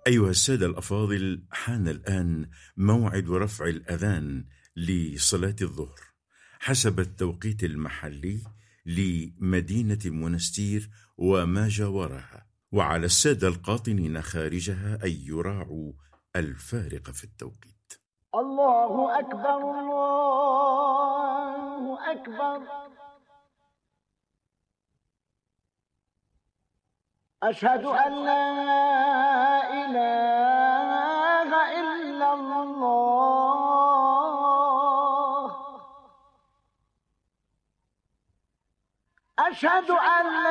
أيها السادة الأفاضل، حان الآن موعد رفع الأذان لصلاة الظهر حسب التوقيت المحلي لمدينة منستير وما جاورها، وعلى السادة القاطنين خارجها أن يراعوا الفارق في التوقيت. الله أكبر الله أكبر، أشهد أن لا إله إلا الله، أشهد أن لا